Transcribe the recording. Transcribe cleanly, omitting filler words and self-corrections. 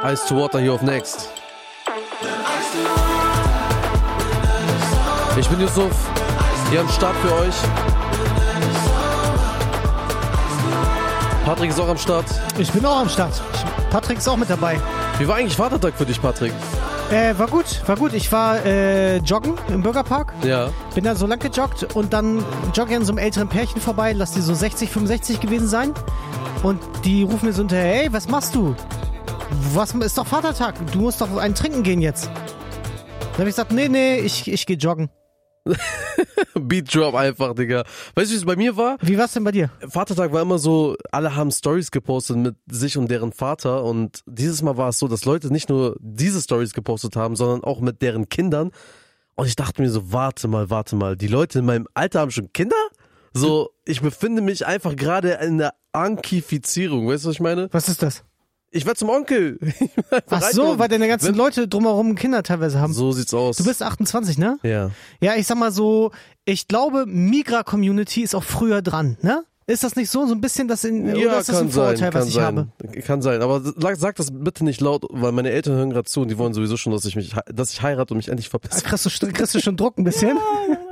Ice to Water hier auf Next. Ich bin Yusuf, hier am Start für euch. Patrick ist auch am Start. Ich bin auch am Start. Patrick ist auch mit dabei. Wie war eigentlich Vatertag für dich, Patrick? War gut. Ich war joggen im Bürgerpark. Ja. Bin da so lang gejoggt und dann jogge ich an so einem älteren Pärchen vorbei. Lass die so 60, 65 gewesen sein. Und die rufen mir so hinterher, hey, was machst du? Was ist doch Vatertag? Du musst doch einen trinken gehen jetzt. Dann habe ich gesagt, nee, ich gehe joggen. Beat Drop einfach, Digga. Weißt du, wie es bei mir war? Wie war's denn bei dir? Vatertag war immer so, alle haben Stories gepostet mit sich und deren Vater und dieses Mal war es so, dass Leute nicht nur diese Stories gepostet haben, sondern auch mit deren Kindern und ich dachte mir so, warte mal, die Leute in meinem Alter haben schon Kinder? So, ich befinde mich einfach gerade in der Ankifizierung, weißt du, was ich meine? Was ist das? Ich werde zum Onkel. Ach so, weil deine ganzen Leute drumherum Kinder teilweise haben. So sieht's aus. Du bist 28, ne? Ja. Ja, ich sag mal so, ich glaube, Migra-Community ist auch früher dran, ne? Ist das nicht so? So ein bisschen das oder ist das ein Vorurteil, was ich habe? Kann sein, aber sag das bitte nicht laut, weil meine Eltern hören gerade zu und die wollen sowieso schon, dass ich heirate und mich endlich verpisse. Kriegst du schon Druck ein bisschen?